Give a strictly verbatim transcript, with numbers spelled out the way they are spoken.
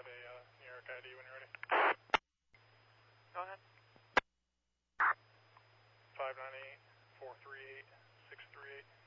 have a uh, New York I D when you're ready. Go ahead. five nine eight, four three eight, six three eight.